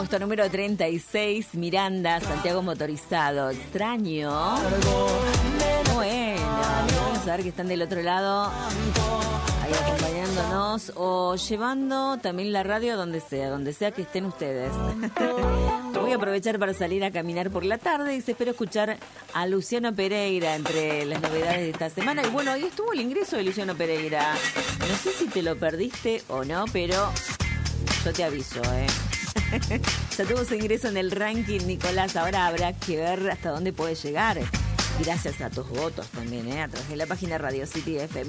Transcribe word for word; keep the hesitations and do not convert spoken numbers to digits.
puesto número treinta y seis, Miranda, Santiago Motorizado. Extraño. Bueno, vamos a ver que están del otro lado, ahí acompañándonos o llevando también la radio donde sea, donde sea que estén ustedes. Voy a aprovechar para salir a caminar por la tarde y espero escuchar a Luciano Pereira entre las novedades de esta semana. Y bueno, hoy estuvo el ingreso de Luciano Pereira. No sé si te lo perdiste o no, pero yo te aviso, ¿eh? Ya tuvo su ingreso en el ranking, Nicolás. Ahora habrá que ver hasta dónde puede llegar. Gracias a tus votos también, ¿eh? A través de la página Radio City F M.